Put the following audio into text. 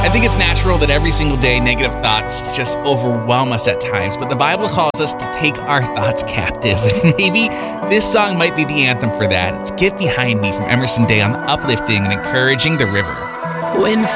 I think it's natural that every single day negative thoughts just overwhelm us at times, but the Bible calls us to take our thoughts captive. And maybe this song might be the anthem for that. It's Get Behind Me from Emerson Day on uplifting and encouraging the river. When